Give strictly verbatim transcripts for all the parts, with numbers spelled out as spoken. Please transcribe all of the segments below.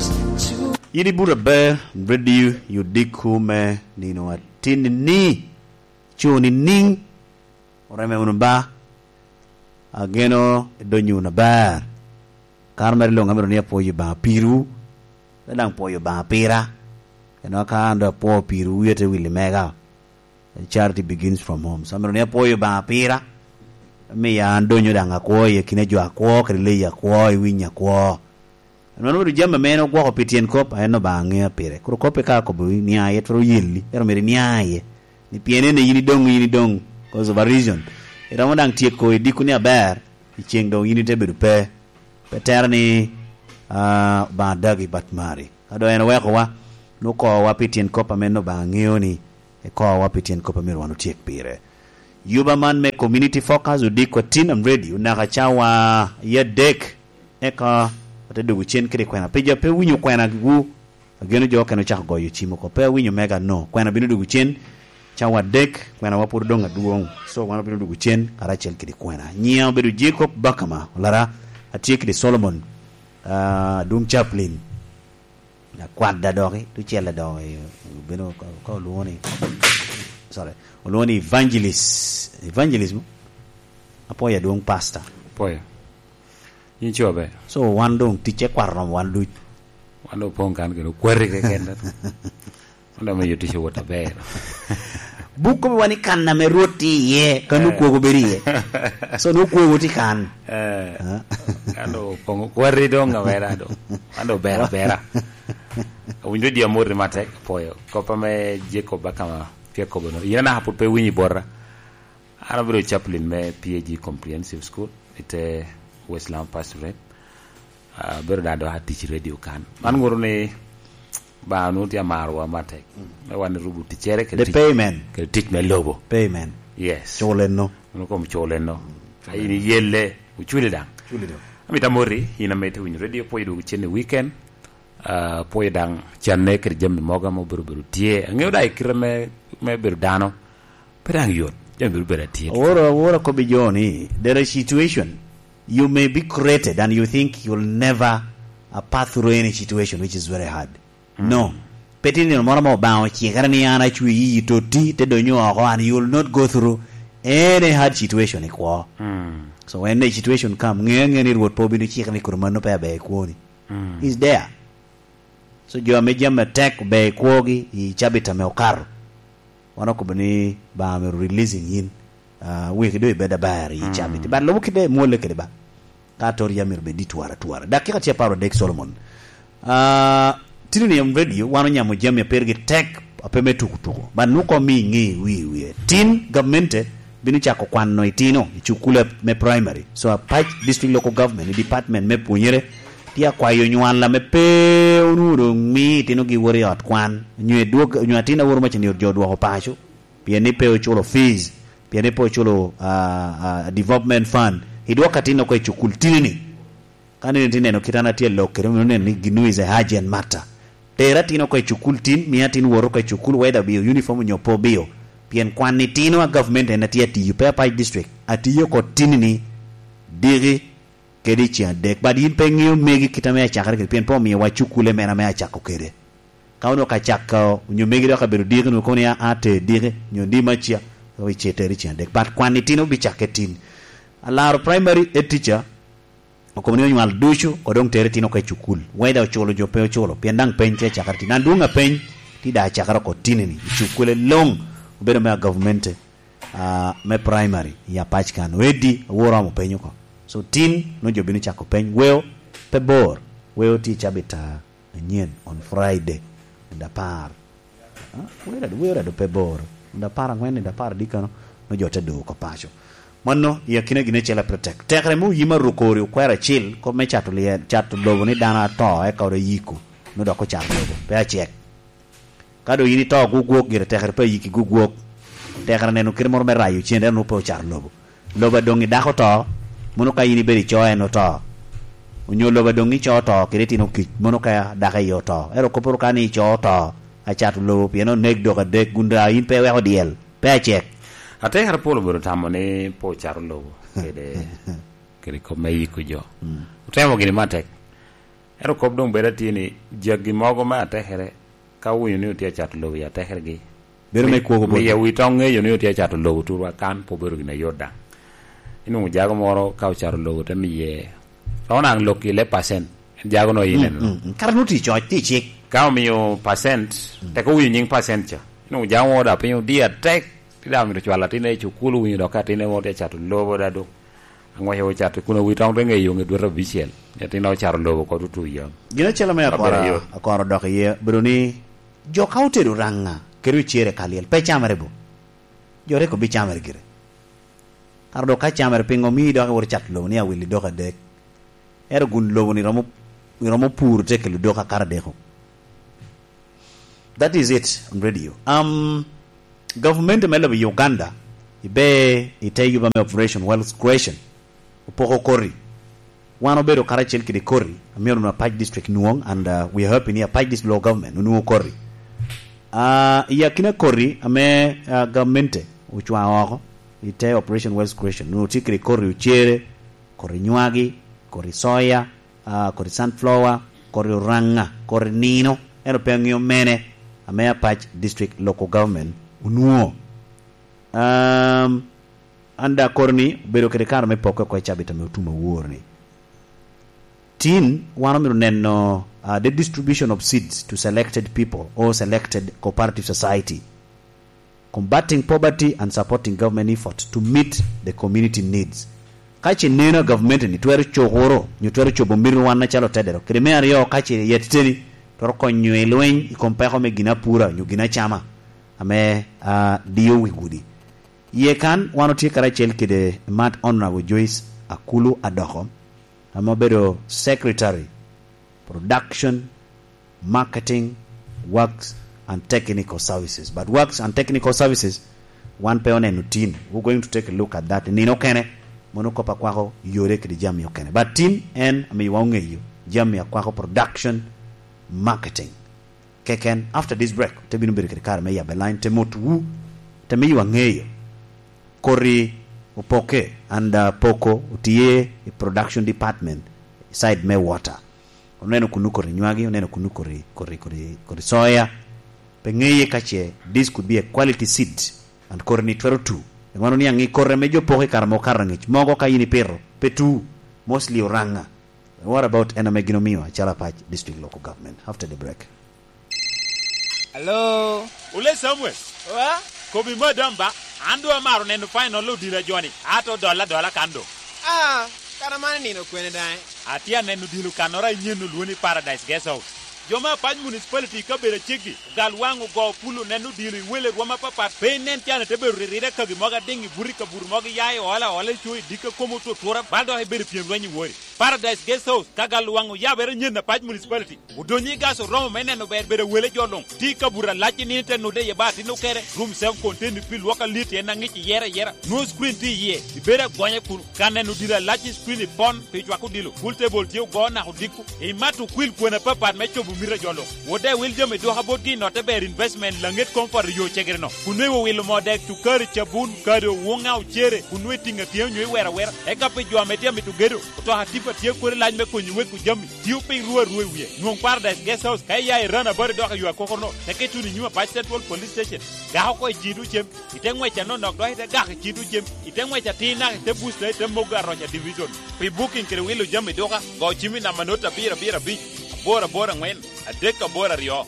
Yidi bura be radio you dikume nino atini ni chuni ning oreme unumba ageno donyu na bar karmer lo ngamero ni apoyo ba piru lang poyo ba pira eno ka ando po piru yete wili mega. Charity begins from home. Samero ni apoyo ba pira me ya ndonyo danga ko ye kinejo akwo krile ya ko winya ko no ru jamba meno gwo pitien kop ayeno bange pire kuro kope ka ko bi ni aye tro yilli ero mere ni aye ni piene ne yini dong yini dong cause of a reason era mo dang tie ko diku ni aber icheng dong yini te bedu pe peter ni ah ba dagi batmari ado eno we ko wa no ko wa pitien kop ameno bange oni e ko wa pitien kop amero wanu tie pire Yuba man me community focus udi kwa tinam radio na kachawa ya dek eka ate dugu chen kiri kwena peja pe winyo kwena gu ageno jo keno chak goyo chimo ko pe winyo mega no kwena binu dugu chen chawa dek kwena wapuru donga duong so wana binu dugu chen karachel kiri kwena nyia bedu Jacob Bakama lara atie kiri Solomon uh, Dum Chaplin na kwada dogi tu chela dogi binu ka luoni sorry oloni evangelist evangelism apoya dong pastor poya yin chobe so wan dong tiche kwarno wan du wando pongan gero kwerre ke kenda wando me yotiche wota be buko wani kanna me roti ye kanu ko go beriye so no ko woti kan eh ando pongo kwerre dong awera do wando bera bera windo dia morre mate poyo kopa me Jacob Bakama pia ko bono yana hapo pe winyi borra ana bro chaplain me P A G comprehensive school ite Westland Pastorate uh, bero da do hatti ci radio kan man ngoro ne ba no ti amarwa mate me wan rubuti cere ke the payment ke tit me lobo payment yes cholenno no ko cholenno ayini yelle u chuli dang chuli do amita mori ina mete winyi radio po yidu chene weekend uh, po yidang channe ke jammi moga mo buru buru tie ngewda ikrame me berdano perang yot jam berberati ora ora ko bijoni there is situation you may be created and you think you'll never uh, pass through any situation which is very hard mm. no petini no mara mo bawo chi garani ana chui yi to ti te do nyo ko and you will not go through any hard situation ko mm. so when the situation come ngenge ni rot po bi ni chi garani ko mano pe be ko ni mm. is there so jo me jam attack be ko gi i chabita me okaro wana ko bani ba me releasing in uh, we do beda bari mm. chamiti ba lo kide mo le kede ba ka tor yamir be ditwara twara dakika tia paro dek Solomon uh, tinu ni radio wana nyamo jam ya pergi tek apeme tukutuko ba nuko mi ngi wi wi tin government binu chako kwano itino ichukule me primary so a patch district local government department me punyere tia kwa yo nywan la me pe onuro mi tino gi wori at kwan nywe duok nyatina woro machini jodwa ho pacho pia ni pe chulo fees pia ni pe chulo uh, uh, development fund hidwa katino ko chukul tinini kanini tineno kitana tie lokere mune ni ginu is a urgent matter tera tino ko chukul tin mi atin woro ko chukul whether be uniform nyopo bio pia kwan ni tino government en atia ti pe pa district atiyo ko tinini diri kedi chia dek badi in pengio megi kitame achakare ke pien po mi wachukule mena me achako kede kauno ka chakko nyu megi do ka beru dire no ko ni ate dire nyu ndi machia wi cheteri chia dek bat kwanitino bi chaketin alaro primary e teacher ko ni nyal duchu ko dong tere tino ka chukul weda cholo jo pe cholo pien dang pen che chakar tin andunga pen ti da chakara ko tinini chukule long beru me government uh, me primary ya pachkan wedi wora mo penyo ko so tin no jobini chako pen weo pe bor weo ti chabita nyen on Friday nda par ah wera do wera do pe bor nda par ngwen nda par dikano no jote do ko pacho monno ya kine gine chela protect tekre mu yima rukori kwera chill ko me chato le chato dogo ni dana to e ka do yiku no do ko chato dogo pe achek kado yini to gugwok gire tekre pe yiki gugwok tekre ne no kirmor me rayu chende no pe char lobo loba dongi dako to mono ka yini beri cho eno to unyolo ba dongi cho to kireti no kich mono ka daka yo to ero ko por kani cho to a chat lo piano nek do ka dek gunda in pe we diel pe check ate har polo bero tamone po char lo kede kede ko mai ko jo temo gini matek ero kob dong bera tini jagi mogo ma tehere ka wuyo ni utia chat lo ya teher gi bero me kuogo bo ya wi tong ngeyo ni utia chat lo tu wa kan po bero gina yoda inu jago moro ka char lo te mi ye ona ang loki le percent jago no yine no karnuti cho ti chik ka mi yo percent te ko wuyo nying percent cha inu jago da pinyo dia tek tidak mi chwala tine chukulu wuyo do ka tine mo te chat lo bo da do angwa yo chat kuno wi tong ngeyo ngi dwara bisiel ya tino char lo ko tu yo gina chela me akora akora do ye bruni jo kaute do ranga keru chere kaliel pe chamare bo jo re ko bi chamare gire ardo ka chamare pingo mi do ka wor chat lo ni a willi do ka de er gun lo ni romo ni romo pour te ke lo do ka kar de ko. That is it on radio. Um government mele bi Uganda ibe ite yuba me operation wealth creation upoko kori wano bedo karachel ki de kori amiyo na Page district nuong and uh, we are helping here Page district local government nuo kori uh ya kina kori ame uh, government uchwa wako ite operation wealth creation nuo tikri kori uchere kori nywagi kori soya uh, kori sunflower kori ranga kori nino eno pengyo mene ame Page district local government nuo um anda korni bedo kede kar me poko ko chabita me utuma worni tin wano mi nenno uh, the distribution of seeds to selected people or selected cooperative society, combating poverty and supporting government effort to meet the community needs. Kachi nena government ni twere chogoro ni twere chobo miru wana chalo tedero kreme ariyo kachi yetiteni toroko nyuelwen ikompeko me gina pura nyu gina chama ame uh, diyo wigudi ye kan wano tie kara chel kide Mat Honorable Joyce Akulu Adoko amabedo secretary production marketing works and technical services, but works and technical services one peone nutin we're going to take a look at that nino kene monoko pa kwako yore kidi jami okene but team and ame waunge yu jami ya kwako production marketing keken after this break tebinu biri kidi kara me ya beline temotu temi wangeyo kori upoke and uh, poko utie production department side me water oneno kunuko rinywagi oneno kunuko ri kori kori kori soya pengeye kache this could be a quality seed and korni twelve two ngano ni angi korre mejo poke karamo karangich mogo kayini perro petu mostly oranga. What about enameginomiwa Chalapach district local government after the break? Hello ule Samuel wa kobi madamba ando amaro neno final lo dira joni ato dola dola kando ah kana mane nino kwene dai atia neno dilu kanora nyenu luoni Paradise Guest House joma Page municipality ka bere chigi gal wangu go pulu neno dilu wele roma papa penen tiana te bere rire ka gi moga dingi burika bur mogi yae wala wala chui dika komo to tora baldo he bere piem wani wori Paradise Guest House ka gal wangu ya bere nyena Page municipality udonyi gaso roma meneno bere bere wele jolong tika bura lachi ni te no de yebati no kere room self contained pil waka liti en ngi ci yera yera no screen ti ye bere gonya kun kanenu dira lachi screen pon pe jwa ko dilo full table ti go na ko dikku e matu kwil ko na papa me chobu mira jolo wode wil jome do haboti no te ber investment langet comfort yo chegerno kunwe wo wil modek tu kar chabun karo wonga uchere kunwe tinga tie nyi wera wera e ka pe jwa metia mitu gedo to hatipa tie ko lañ me ko nyi we ku jami tiu pe ruwa ruwa wiye non Paradise Guest House kay yaay rana bari do yo ko no te ke tuni nyuma Page Central Police Station ga ko jidu chem itengwe cha no nok do ite ga jidu chem itengwe cha tina te boost te moga rocha division pe booking kre wilo jami do ka go chimi na manota bira bira bi bora bora ngwen adeka bora rio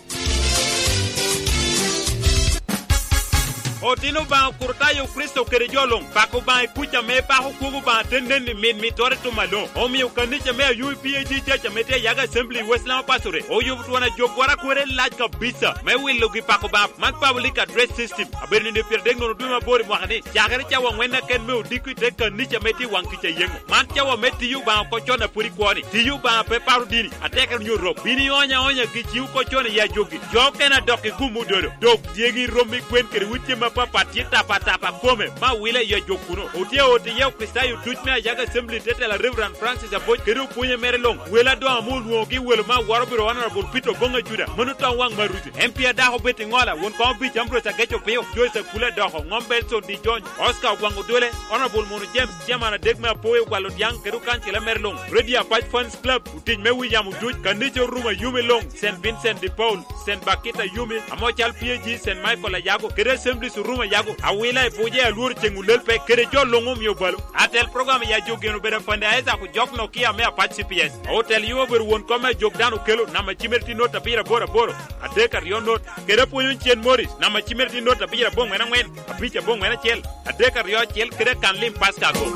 Otino ba kurtayo Kristo kere jolong pako ba kucha me pa hukumu ba tenden min mi tore to malo o mi ukanicha me U P A G cha mete yaga assembly Westland pasore o yu tuana jogwara kwere laj kabisa me willo gi pako ba man public address system aberni ne pier dengo duma bori mo xani jagare cha wa ngena ken me odikku te kan ni cha meti wanki cha yeng man cha wa meti yu ba ko chona puri kwoni ti yu ba pe paru dini ateka nyu rob bini onya onya gi ci ko chona ya jogi jokena dokki gumu dodo dok diegi rombi kwen kere wutte ma pa pati tapa tapa kome ma wile ya jokuno otie otie ya kristayo dujme yaga assembly tete la Reverend Francis Aboy keru punye merelong wela do amul wogi wel ma warobiro honorable Peter Bonga Juda manuta wang maruti M P da ho beti ngola won ko bi jambro ta gecho peo Jose kula do ho ngombe so di John Oscar wango dole honorable Mono James jamana degma poe kwalo diang keru kanchela merlong ready a fight fans club utin me William Duj kandicho ruma Yumi Long Saint Vincent de Paul Saint Bakita Yumi amochal P G Saint Michael Yago kere assembly su ruma Yago awila poje alur chengulel pe kere jo longom yo balo atel program ya jogeno bere fande aiza ku jokno kia me apache C P S hotel yo ber won kome jogdano kelo na machimerti nota bira bora bora adeka rio not kere poyun chen Morris na machimerti nota bira bong mena ngwen apicha bong mena chel adeka rio chel kere kanlim pasta go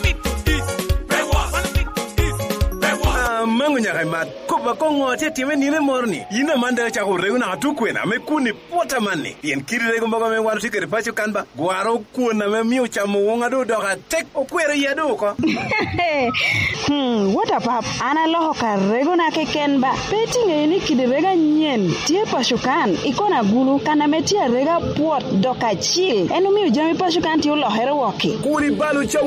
mangu nya kaimat ko ba ko ngote time ni ne morni ina manda cha ko reuna atukwena me kuni pota manni yen kirire ko mbaga me waru tikere pacho kanba gwaro kuna me miu cha mu wonga do do ka tek okwere ya do ko hmm what up ana loho ka regona ke kenba peti ngeni kidirega nyen tie pashukan ikona gulu kana metia rega pot do ka chil enu miu jami pashukan ti lo hero woki kuri balu cha